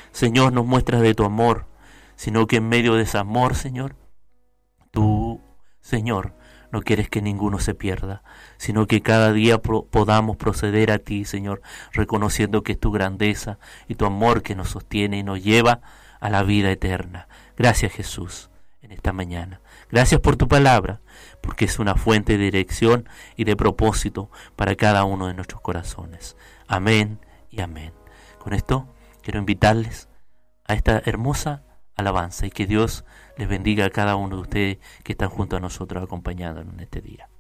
Señor, nos muestras de tu amor, sino que en medio de ese amor, Señor, tú, Señor, no quieres que ninguno se pierda, sino que cada día podamos proceder a ti, Señor, reconociendo que es tu grandeza y tu amor que nos sostiene y nos lleva a la vida eterna. Gracias, Jesús, en esta mañana. Gracias por tu palabra, porque es una fuente de dirección y de propósito para cada uno de nuestros corazones. Amén y amén. Con esto quiero invitarles a esta hermosa alabanza y que Dios les bendiga a cada uno de ustedes que están junto a nosotros acompañándonos en este día.